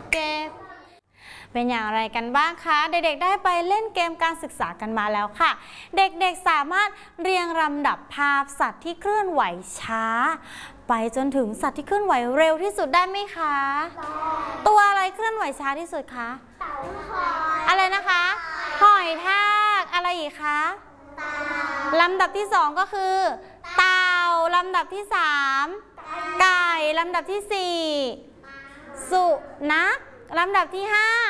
เก็บเป็นอย่างไรกันบ้างคะเด็กๆได้ไปเล่นเกมการศึกษากันมาแล้วค่ะเด็กๆสามารถเรียงลำดับภาพสัตว์ที่เคลื่อนไหวช้าไปจนถึงสัตว์ที่เคลื่อนไหวเร็วที่สุดได้ไหมคะตัวอะไรเคลื่อนไหวช้าที่สุดคะอะไรนะคะหอยทากอะไรอีกคะลำดับที่สองก็คือเต่าลำดับที่สามไก่ลำดับที่สี่สุนัขลำดับที่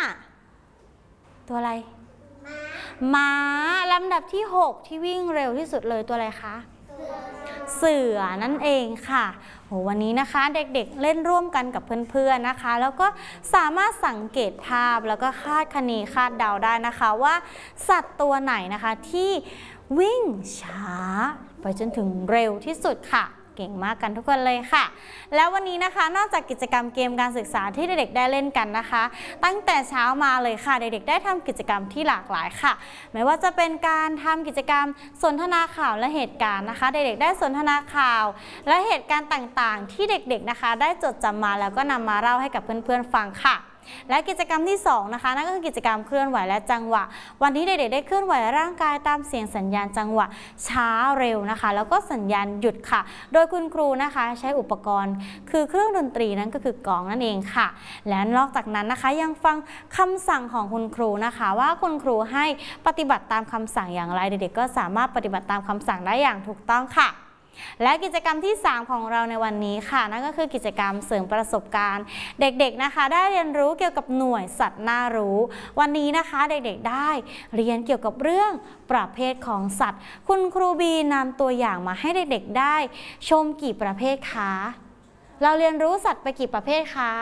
5ตัวอะไรม้าลำดับที่6ที่วิ่งเร็วที่สุดเลยตัวอะไรคะเสือนั่นเองค่ะวันนี้นะคะเด็กๆเล่นร่วมกันกับเพื่อนๆนะคะแล้วก็สามารถสังเกตภาพแล้วก็คาดคะเนคาดเดาได้นะคะว่าสัตว์ตัวไหนนะคะที่วิ่งช้าไปจนถึงเร็วที่สุดค่ะเก่งมากกันทุกคนเลยค่ะแล้ววันนี้นะคะนอกจากกิจกรรมเกมการศึกษาที่เด็กๆได้เล่นกันนะคะตั้งแต่เช้ามาเลยค่ะเด็กๆได้ทำกิจกรรมที่หลากหลายค่ะไม่ว่าจะเป็นการทำกิจกรรมสนทนาข่าวและเหตุการณ์นะคะเด็กๆได้สนทนาข่าวและเหตุการณ์ต่างๆที่เด็กๆนะคะได้จดจำมาแล้วก็นำมาเล่าให้กับเพื่อนๆฟังค่ะและกิจกรรมที่2นะคะนั่นก็คือกิจกรรมเคลื่อนไหวและจังหวะวันนี้เด็กๆได้เคลื่อนไหวร่างกายตามเสียงสัญญาณจังหวะช้าเร็วนะคะแล้วก็สัญญาณหยุดค่ะโดยคุณครูนะคะใช้อุปกรณ์คือเครื่องดนตรีนั้นก็คือกลองนั่นเองค่ะและนอกจากนั้นนะคะยังฟังคำสั่งของคุณครูนะคะว่าคุณครูให้ปฏิบัติตามคำสั่งอย่างไรเด็กๆก็สามารถปฏิบัติตามคำสั่งได้อย่างถูกต้องค่ะและกิจกรรมที่3ของเราในวันนี้ค่ะนั่นก็คือกิจกรรมเสริมประสบการณ์เด็กๆนะคะได้เรียนรู้เกี่ยวกับหน่วยสัตว์น่ารู้วันนี้นะคะเด็กๆได้เรียนเกี่ยวกับเรื่องประเภทของสัตว์คุณครูบีนำตัวอย่างมาให้เด็กๆได้ชมกี่ประเภทคะเราเรียนรู้สัตว์ไปกี่ประเภทคะ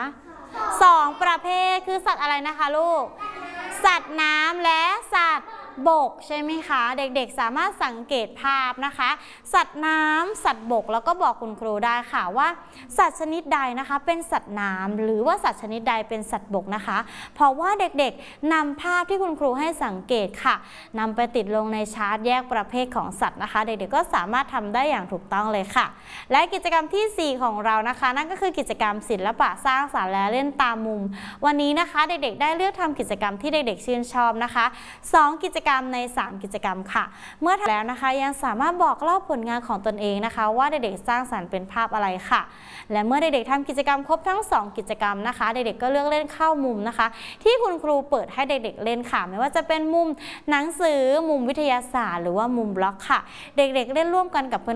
2ประเภทคือสัตว์อะไรนะคะลูกสัตว์น้ำและสัตว์บกใช่ไหมคะเด็กๆสามารถสังเกตภาพนะคะสัตว์น้ำสัตว์บกแล้วก็บอกคุณครูได้ค่ะว่าสัตว์ชนิดใดนะคะเป็นสัตว์น้ำหรือว่าสัตว์ชนิดใดเป็นสัตว์บกนะคะเพราะว่าเด็กๆนำภาพที่คุณครูให้สังเกตค่ะนำไปติดลงในชาร์ตแยกประเภทของสัตว์นะคะเด็กๆก็สามารถทำได้อย่างถูกต้องเลยค่ะและกิจกรรมที่4ของเรานะคะนั่นก็คือกิจกรรมศิลปะสร้างสรรค์และเล่นตามมุมวันนี้นะคะเด็กๆได้เลือกทำกิจกรรมที่เด็กๆชื่นชอบนะคะ2กิจกรรมใน3กิจกรรมค่ะเมื่อทำแล้วนะคะยังสามารถบอกเล่าผลงานของตนเองนะคะว่าเด็กๆสร้างสรรค์เป็นภาพอะไรค่ะและเมื่อเด็กๆทำกิจกรรมครบทั้ง2กิจกรรมนะคะเด็กๆก็เลือกเล่นเข้ามุมนะคะที่คุณครูเปิดให้เด็กๆเล่นค่ะไม่ว่าจะเป็นมุมหนังสือมุมวิทยาศาสตร์หรือว่ามุมบล็อกค่ะเด็กๆเล่นร่วมกันกับเพื่อน